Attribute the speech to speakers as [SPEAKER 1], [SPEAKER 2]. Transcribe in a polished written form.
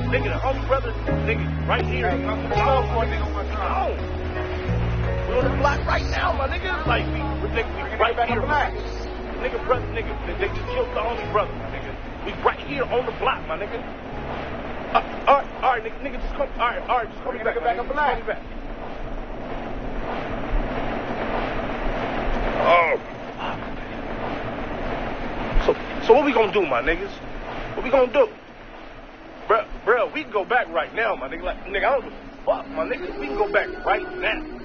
[SPEAKER 1] Nigga, the homie brother, nigga, right here.
[SPEAKER 2] Hey, come on, nigga, on my car.
[SPEAKER 1] We on the block right now, my nigga. Like, we right here. Nigga, brother, nigga, they just killed the homie brother, my nigga. We right here on the block, my nigga. All right, nigga, just come. All right, just call me back.
[SPEAKER 2] Back up
[SPEAKER 1] Call me back. So what we gonna do, my niggas? What we gonna do? Bruh, we can go back right now, my nigga. Like, nigga, I don't give a fuck, my nigga. We can go back right now.